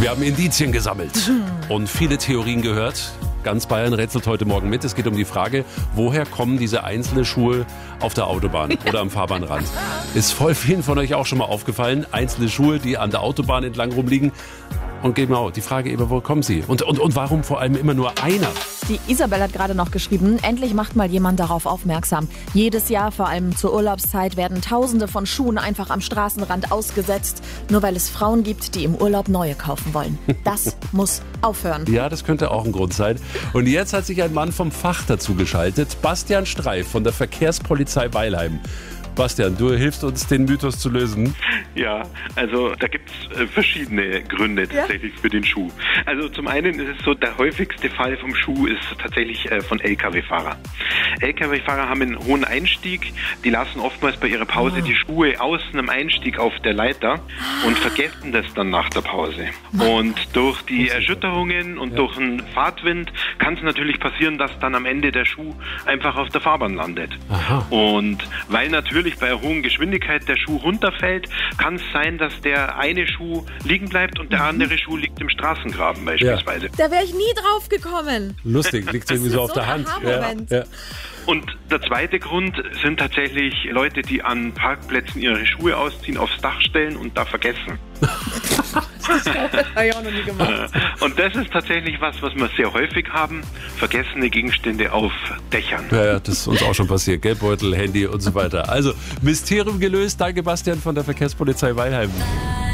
Wir haben Indizien gesammelt und viele Theorien gehört. Ganz Bayern rätselt heute Morgen mit. Es geht um die Frage, woher kommen diese einzelnen Schuhe auf der Autobahn oder am Fahrbahnrand? Ist voll vielen von euch auch schon mal aufgefallen. Einzelne Schuhe, die an der Autobahn entlang rumliegen. Und genau, die Frage eben, wo kommen sie? Und warum vor allem immer nur einer? Die Isabel hat gerade noch geschrieben, endlich macht mal jemand darauf aufmerksam. Jedes Jahr, vor allem zur Urlaubszeit, werden Tausende von Schuhen einfach am Straßenrand ausgesetzt, nur weil es Frauen gibt, die im Urlaub neue kaufen wollen. Das muss aufhören. Ja, das könnte auch ein Grund sein. Und jetzt hat sich ein Mann vom Fach dazu geschaltet, Bastian Streif von der Verkehrspolizei Weilheim. Bastian, du hilfst uns, den Mythos zu lösen. Ja, also da gibt es verschiedene Gründe tatsächlich für den Schuh. Also zum einen ist es so, der häufigste Fall vom Schuh ist tatsächlich von Lkw-Fahrern. Lkw-Fahrer haben einen hohen Einstieg, die lassen oftmals bei ihrer Pause die Schuhe außen am Einstieg auf der Leiter und vergessen das dann nach der Pause. Und durch die Erschütterungen und durch den Fahrtwind kann es natürlich passieren, dass dann am Ende der Schuh einfach auf der Fahrbahn landet. Aha. Und weil natürlich bei einer hohen Geschwindigkeit der Schuh runterfällt, kann es sein, dass der eine Schuh liegen bleibt und der andere Schuh liegt im Straßengraben beispielsweise. Da wäre ich nie drauf gekommen. Lustig, liegt irgendwie so auf der Hand. Ja. Und der zweite Grund sind tatsächlich Leute, die an Parkplätzen ihre Schuhe ausziehen, aufs Dach stellen und da vergessen. Das habe ich auch noch nie gemacht. Und das ist tatsächlich was wir sehr häufig haben, vergessene Gegenstände auf Dächern. Ja, das ist uns auch schon passiert. Geldbeutel, Handy und so weiter. Also, Mysterium gelöst. Danke, Bastian von der Verkehrspolizei Weilheim.